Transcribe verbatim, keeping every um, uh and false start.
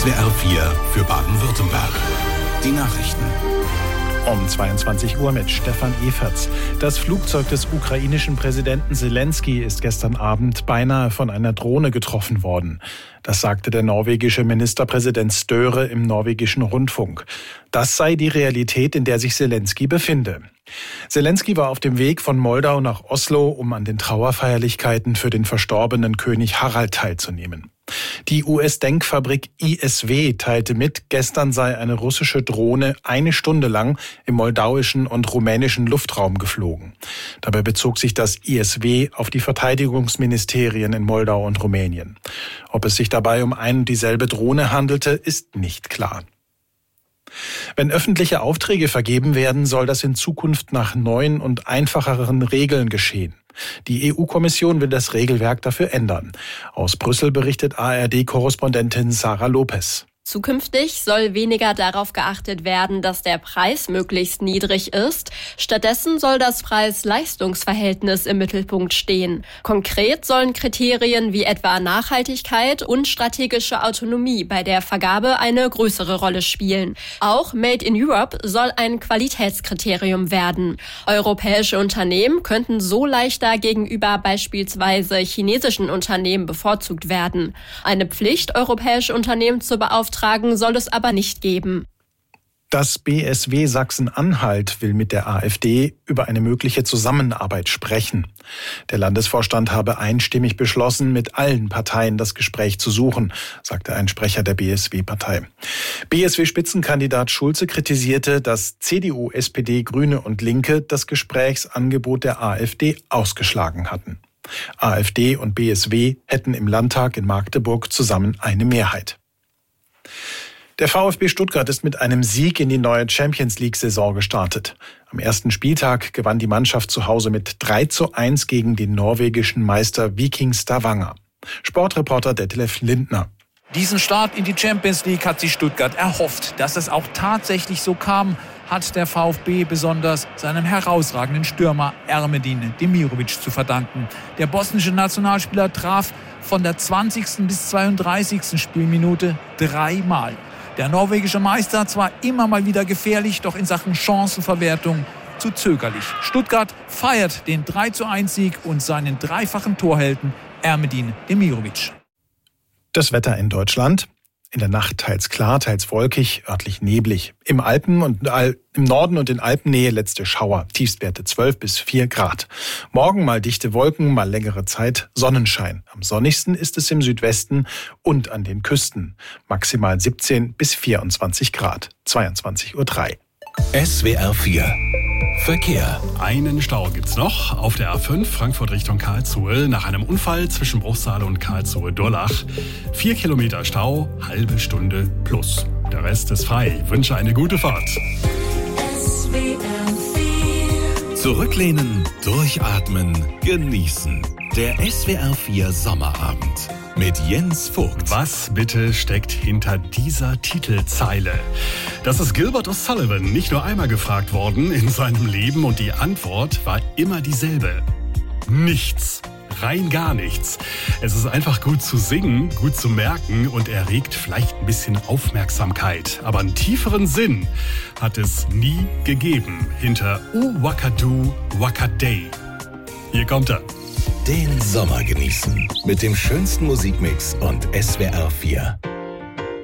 S W R vier für Baden-Württemberg. Die Nachrichten. Um zweiundzwanzig Uhr mit Stefan Eferts. Das Flugzeug des ukrainischen Präsidenten Selenskyj ist gestern Abend beinahe von einer Drohne getroffen worden. Das sagte der norwegische Ministerpräsident Støre im norwegischen Rundfunk. Das sei die Realität, in der sich Selenskyj befinde. Selenskyj war auf dem Weg von Moldau nach Oslo, um an den Trauerfeierlichkeiten für den verstorbenen König Harald teilzunehmen. Die U S-Denkfabrik I S W teilte mit, gestern sei eine russische Drohne eine Stunde lang im moldauischen und rumänischen Luftraum geflogen. Dabei bezog sich das I S W auf die Verteidigungsministerien in Moldau und Rumänien. Ob es sich dabei um ein und dieselbe Drohne handelte, ist nicht klar. Wenn öffentliche Aufträge vergeben werden, soll das in Zukunft nach neuen und einfacheren Regeln geschehen. Die E U-Kommission will das Regelwerk dafür ändern. Aus Brüssel berichtet A R D-Korrespondentin Sarah Lopez. Zukünftig soll weniger darauf geachtet werden, dass der Preis möglichst niedrig ist. Stattdessen soll das Preis-Leistungs-Verhältnis im Mittelpunkt stehen. Konkret sollen Kriterien wie etwa Nachhaltigkeit und strategische Autonomie bei der Vergabe eine größere Rolle spielen. Auch Made in Europe soll ein Qualitätskriterium werden. Europäische Unternehmen könnten so leichter gegenüber beispielsweise chinesischen Unternehmen bevorzugt werden. Eine Pflicht, europäische Unternehmen zu beauftragen, soll es aber nicht geben. Das B S W Sachsen-Anhalt will mit der AfD über eine mögliche Zusammenarbeit sprechen. Der Landesvorstand habe einstimmig beschlossen, mit allen Parteien das Gespräch zu suchen, sagte ein Sprecher der B S W-Partei. B S W-Spitzenkandidat Schulze kritisierte, dass C D U, S P D, Grüne und Linke das Gesprächsangebot der AfD ausgeschlagen hatten. AfD und B S W hätten im Landtag in Magdeburg zusammen eine Mehrheit. Der VfB Stuttgart ist mit einem Sieg in die neue Champions-League-Saison gestartet. Am ersten Spieltag gewann die Mannschaft zu Hause mit drei zu eins gegen den norwegischen Meister Viking Stavanger. Sportreporter Detlef Lindner. Diesen Start in die Champions League hat sich Stuttgart erhofft. Dass es auch tatsächlich so kam, hat der VfB besonders seinem herausragenden Stürmer Ermedin Demirovic zu verdanken. Der bosnische Nationalspieler traf von der zwanzigsten bis zweiunddreißigsten Spielminute dreimal. Der norwegische Meister zwar immer mal wieder gefährlich, doch in Sachen Chancenverwertung zu zögerlich. Stuttgart feiert den drei zu eins Sieg und seinen dreifachen Torhelden Ermedin Demirovic. Das Wetter in Deutschland. In der Nacht teils klar, teils wolkig, örtlich neblig. Im Alpen und Al- im Norden und in Alpennähe letzte Schauer. Tiefstwerte zwölf bis vier Grad. Morgen mal dichte Wolken, mal längere Zeit Sonnenschein. Am sonnigsten ist es im Südwesten und an den Küsten. Maximal siebzehn bis vierundzwanzig Grad. zweiundzwanzig Uhr drei. S W R vier Verkehr. Einen Stau gibt's noch auf der A fünf Frankfurt Richtung Karlsruhe nach einem Unfall zwischen Bruchsal und Karlsruhe-Durlach. Vier Kilometer Stau, halbe Stunde plus. Der Rest ist frei. Ich wünsche eine gute Fahrt. S W R vier. Zurücklehnen, durchatmen, genießen. Der S W R vier Sommerabend mit Jens Vogt. Was bitte steckt hinter dieser Titelzeile? Das ist Gilbert O'Sullivan nicht nur einmal gefragt worden in seinem Leben und die Antwort war immer dieselbe. Nichts. Rein gar nichts. Es ist einfach gut zu singen, gut zu merken und erregt vielleicht ein bisschen Aufmerksamkeit. Aber einen tieferen Sinn hat es nie gegeben hinter U-Wakadu Wakadei. Hier kommt er. Den Sommer genießen mit dem schönsten Musikmix und S W R vier.